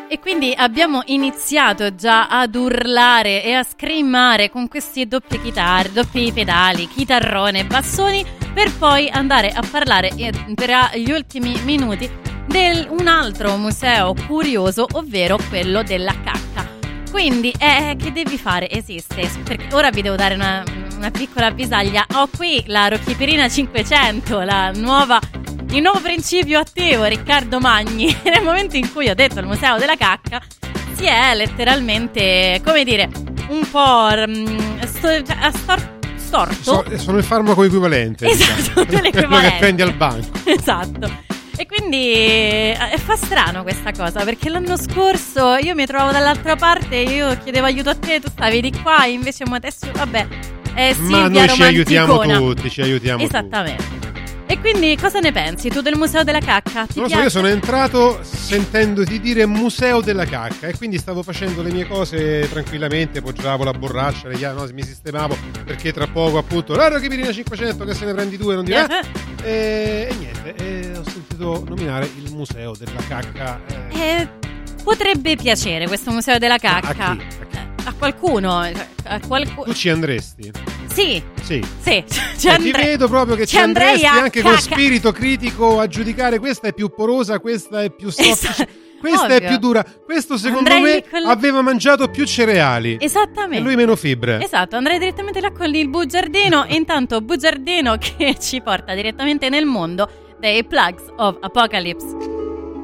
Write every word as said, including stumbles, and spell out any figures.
E quindi abbiamo iniziato già ad urlare e a screamare con questi doppie chitarre, doppi pedali, chitarrone, bassoni, per poi andare a parlare per gli ultimi minuti di un altro museo curioso, ovvero quello della cacca. Quindi, eh, che devi fare? Esiste. Perché ora vi devo dare una, una piccola avvisaglia. Ho qui la Rocchiperina cinquecento, la nuova... il nuovo principio attivo, Riccardo Magni. Nel momento in cui ho detto il museo della cacca, si è letteralmente, come dire, un po' um, sto, stor- storto. So, sono il farmaco equivalente. Esatto, diciamo. Quello che prendi al banco. Esatto. E quindi eh, fa strano questa cosa, perché l'anno scorso io mi trovavo dall'altra parte, io chiedevo aiuto a te, tu stavi di qua, invece adesso, vabbè, eh, ma noi ci aiutiamo tutti, ci aiutiamo Esattamente. tutti. E quindi cosa ne pensi tu del museo della cacca? Ti non lo so, piace? io sono entrato sentendoti dire museo della cacca e quindi stavo facendo le mie cose tranquillamente, poggiavo la borraccia, le chiavi, no, mi sistemavo, perché tra poco appunto la Rocchiperina cinquecento, che se ne prendi due non dirà. Uh-huh. e, e niente, e ho sentito nominare il museo della cacca. Eh. Eh, potrebbe piacere questo museo della cacca a, chi? a, chi? a qualcuno, a qualcuno. Tu ci andresti? Sì, sì, sì. Ci eh, ti vedo proprio che ci, ci andresti anche cacca. Con spirito critico a giudicare. Questa è più porosa, questa è più soft, esatto. Questa Ovvio. È più dura. Questo secondo andrei me con... aveva mangiato più cereali. Esattamente. E lui meno fibre. Esatto, andrei direttamente là con il bugiardino. E intanto bugiardino che ci porta direttamente nel mondo dei Plugs of Apocalypse.